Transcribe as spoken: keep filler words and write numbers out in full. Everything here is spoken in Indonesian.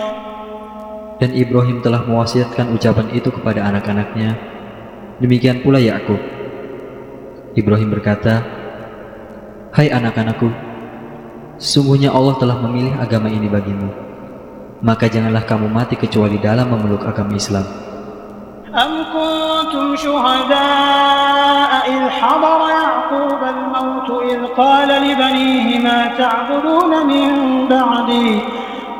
Dan Ibrahim telah mewasiatkan ucapan itu kepada anak-anaknya. Demikian pula Yakub. Ibrahim berkata, "Hai anak-anakku, sesungguhnya Allah telah memilih agama ini bagimu. Maka janganlah kamu mati kecuali dalam memeluk agama Islam." أم كنتم شهداء إذ حضر يعقوب الموت إذ قال لبنيه ما تعبدون من بعدي